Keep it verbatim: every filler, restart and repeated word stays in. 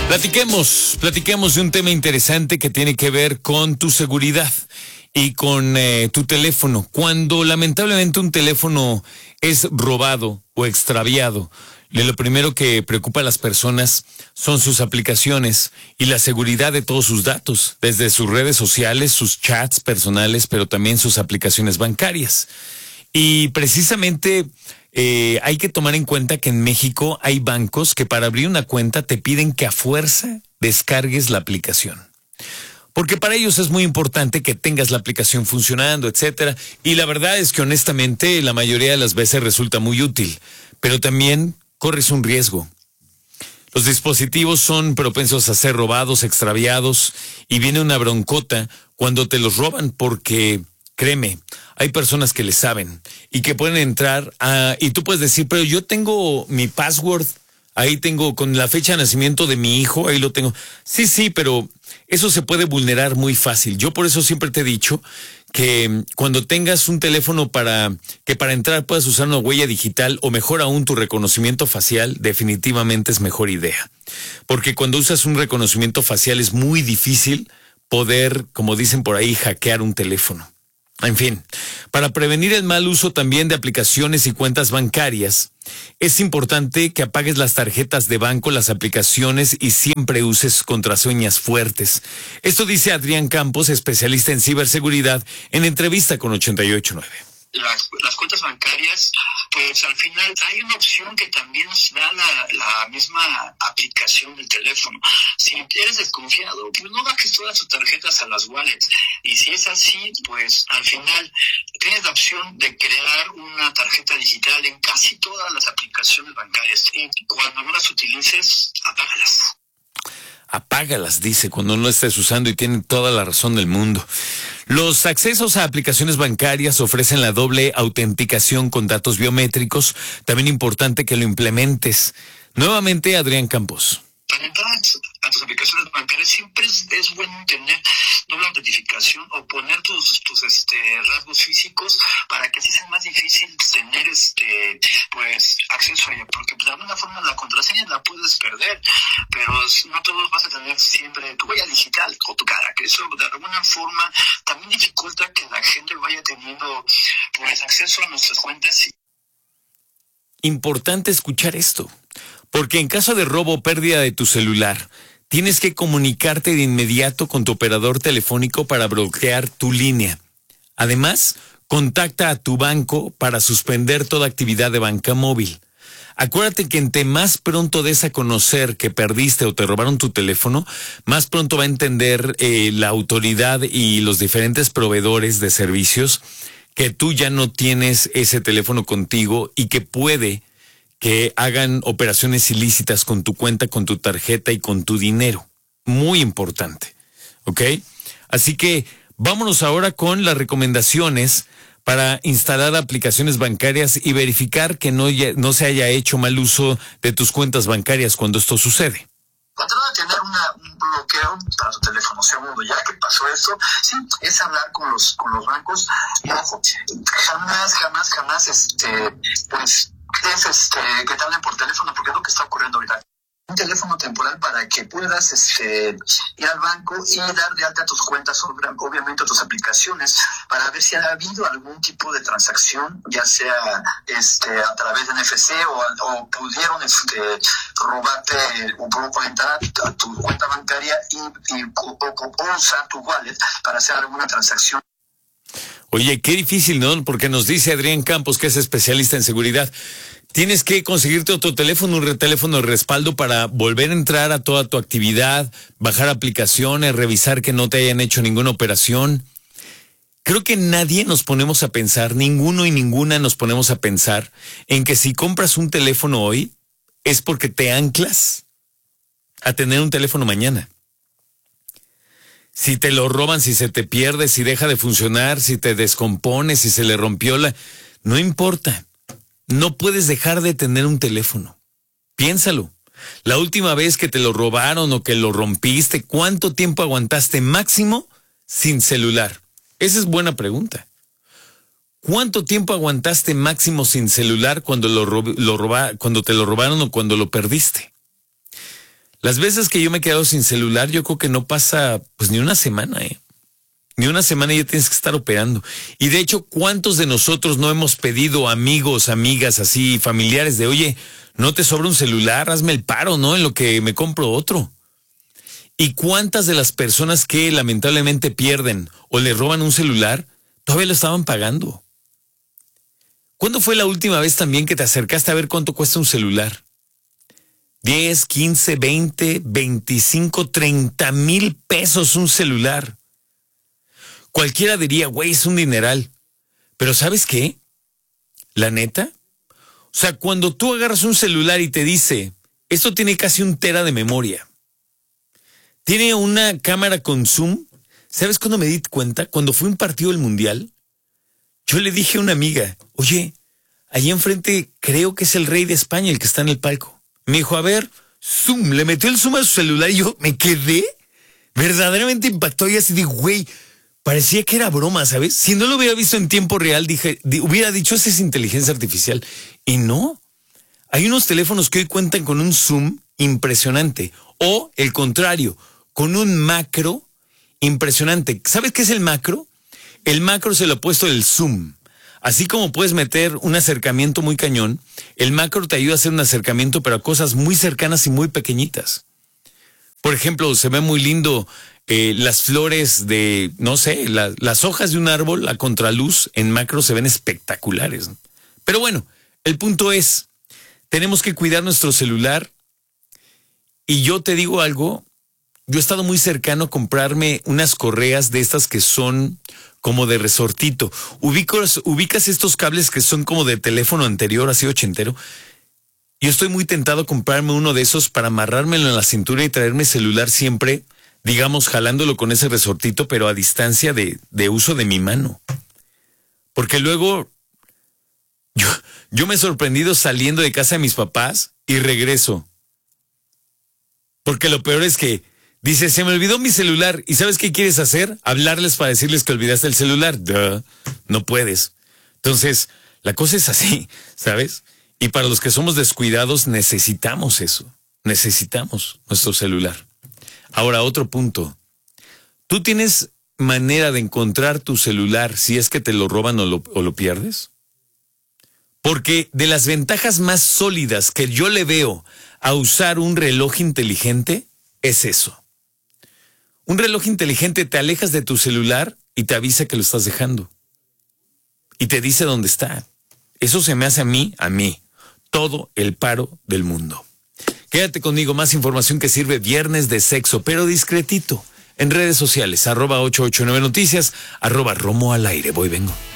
Platiquemos, platiquemos de un tema interesante que tiene que ver con tu seguridad y con eh, tu teléfono. Cuando lamentablemente un teléfono es robado o extraviado, lo primero que preocupa a las personas son sus aplicaciones y la seguridad de todos sus datos, desde sus redes sociales, sus chats personales, pero también sus aplicaciones bancarias. Y precisamente eh, hay que tomar en cuenta que en México hay bancos que para abrir una cuenta te piden que a fuerza descargues la aplicación. Porque para ellos es muy importante que tengas la aplicación funcionando, etcétera. Y la verdad es que honestamente la mayoría de las veces resulta muy útil, pero también corres un riesgo. Los dispositivos son propensos a ser robados, extraviados, y viene una broncota cuando te los roban porque, créeme, hay personas que le saben y que pueden entrar a, y tú puedes decir, pero yo tengo mi password, ahí tengo con la fecha de nacimiento de mi hijo, ahí lo tengo. Sí, sí, pero eso se puede vulnerar muy fácil. Yo por eso siempre te he dicho que cuando tengas un teléfono para que para entrar puedas usar una huella digital o mejor aún tu reconocimiento facial, definitivamente es mejor idea. Porque cuando usas un reconocimiento facial es muy difícil poder, como dicen por ahí, hackear un teléfono. En fin, para prevenir el mal uso también de aplicaciones y cuentas bancarias, es importante que apagues las tarjetas de banco, las aplicaciones y siempre uses contraseñas fuertes. Esto dice Adrián Campos, especialista en ciberseguridad, en entrevista con ochenta y ocho nueve. Las, las cuentas bancarias, pues al final hay una opción que también nos da la, la misma aplicación del teléfono. Si eres desconfiado, pues no bajes todas tus tarjetas a las wallets. Y si es así, pues al final tienes la opción de crear una tarjeta digital en casi todas las aplicaciones bancarias. Y cuando no las utilices, apágalas. Apágalas, dice, cuando no estés usando, y tienen toda la razón del mundo. Los accesos a aplicaciones bancarias ofrecen la doble autenticación con datos biométricos. También importante que lo implementes. Nuevamente, Adrián Campos. Para entrar a tus aplicaciones bancarias siempre es, es bueno tener doble autentificación o poner tus, tus este, rasgos físicos para que así sea más difícil tener este pues acceso a ella, porque de alguna forma la contraseña la puedes perder, pero no todos vas a tener siempre tu huella digital o tu cara, que eso de alguna forma también dificulta que la gente vaya teniendo pues acceso a nuestras cuentas. Importante escuchar esto, porque en caso de robo o pérdida de tu celular, tienes que comunicarte de inmediato con tu operador telefónico para bloquear tu línea. Además, contacta a tu banco para suspender toda actividad de banca móvil. Acuérdate que entre más pronto des a conocer que perdiste o te robaron tu teléfono, más pronto va a entender eh, la autoridad y los diferentes proveedores de servicios que tú ya no tienes ese teléfono contigo y que puede que hagan operaciones ilícitas con tu cuenta, con tu tarjeta y con tu dinero. Muy importante, ¿ok? Así que vámonos ahora con las recomendaciones para instalar aplicaciones bancarias y verificar que no, no se haya hecho mal uso de tus cuentas bancarias cuando esto sucede. Cuando van a tener una, un bloqueo para tu teléfono. Segundo, ya que pasó eso, sí, es hablar con los con los bancos. Y ojo, jamás, jamás, jamás, este, pues, es este, que te hablen por teléfono, porque es lo que está ocurriendo ahorita. Un teléfono temporal para que puedas este, ir al banco y dar de alta a tus cuentas, obviamente a tus aplicaciones, para ver si ha habido algún tipo de transacción, ya sea este, a través de N F C o, o pudieron este, robarte o, o entrar a tu cuenta bancaria y, y o, o, o usar tu wallet para hacer alguna transacción. Oye, qué difícil, ¿no? Porque nos dice Adrián Campos, que es especialista en seguridad. Tienes que conseguirte otro teléfono, un teléfono de respaldo para volver a entrar a toda tu actividad, bajar aplicaciones, revisar que no te hayan hecho ninguna operación. Creo que nadie nos ponemos a pensar, ninguno y ninguna nos ponemos a pensar en que si compras un teléfono hoy es porque te anclas a tener un teléfono mañana. Si te lo roban, si se te pierde, si deja de funcionar, si te descompone, si se le rompió la... No importa. No puedes dejar de tener un teléfono. Piénsalo. La última vez que te lo robaron o que lo rompiste, ¿cuánto tiempo aguantaste máximo sin celular? Esa es buena pregunta. ¿Cuánto tiempo aguantaste máximo sin celular cuando, lo, lo roba, cuando te lo robaron o cuando lo perdiste? Las veces que yo me he quedado sin celular, yo creo que no pasa pues ni una semana, ¿eh? Ni una semana ya tienes que estar operando. Y de hecho, ¿cuántos de nosotros no hemos pedido amigos, amigas, así, familiares de, oye, no te sobra un celular, hazme el paro, ¿no? En lo que me compro otro. ¿Y cuántas de las personas que lamentablemente pierden o le roban un celular, todavía lo estaban pagando? ¿Cuándo fue la última vez también que te acercaste a ver cuánto cuesta un celular? diez, quince, veinte, veinticinco, treinta mil pesos un celular. Cualquiera diría, güey, es un dineral. Pero ¿sabes qué? La neta. O sea, cuando tú agarras un celular y te dice, esto tiene casi un tera de memoria. Tiene una cámara con zoom. ¿Sabes cuándo me di cuenta? Cuando fue un partido del Mundial, yo le dije a una amiga, oye, allí enfrente creo que es el rey de España el que está en el palco. Me dijo, a ver, zoom, le metió el zoom a su celular y yo me quedé verdaderamente impactado y así de, güey, parecía que era broma, ¿sabes? Si no lo hubiera visto en tiempo real, dije, hubiera dicho, esa es inteligencia artificial. Y no. Hay unos teléfonos que hoy cuentan con un zoom impresionante. O, el contrario, con un macro impresionante. ¿Sabes qué es el macro? El macro se lo ha puesto el zoom. Así como puedes meter un acercamiento muy cañón, el macro te ayuda a hacer un acercamiento, pero a cosas muy cercanas y muy pequeñitas. Por ejemplo, se ve muy lindo eh, las flores de, no sé, la, las hojas de un árbol a contraluz en macro se ven espectaculares. Pero bueno, el punto es, tenemos que cuidar nuestro celular. Y yo te digo algo, yo he estado muy cercano a comprarme unas correas de estas que son como de resortito. Ubicas, ubicas estos cables que son como de teléfono anterior, así ochentero. Yo estoy muy tentado a comprarme uno de esos para amarrármelo en la cintura y traerme celular siempre, digamos, jalándolo con ese resortito, pero a distancia de, de uso de mi mano. Porque luego yo, yo me he sorprendido saliendo de casa de mis papás y regreso. Porque lo peor es que dice, se me olvidó mi celular. ¿Y sabes qué quieres hacer? Hablarles para decirles que olvidaste el celular. Duh, no puedes. Entonces, la cosa es así, ¿sabes? Y para los que somos descuidados, necesitamos eso. Necesitamos nuestro celular. Ahora, otro punto. ¿Tú tienes manera de encontrar tu celular si es que te lo roban o lo, o lo pierdes? Porque de las ventajas más sólidas que yo le veo a usar un reloj inteligente es eso. Un reloj inteligente, te alejas de tu celular y te avisa que lo estás dejando. Y te dice dónde está. Eso se me hace a mí, a mí, todo el paro del mundo. Quédate conmigo, más información que sirve viernes de sexo, pero discretito. En redes sociales, arroba ocho ocho nueve noticias, arroba Romo al aire. Voy, vengo.